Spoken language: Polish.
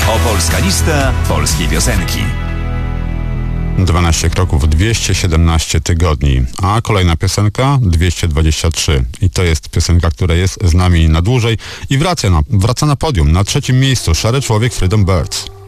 Opolska lista polskiej piosenki. 12 kroków, 217 tygodni, a kolejna piosenka 223 i to jest piosenka, która jest z nami na dłużej i wraca na podium, na trzecim miejscu Szary Człowiek, Freedom Birds.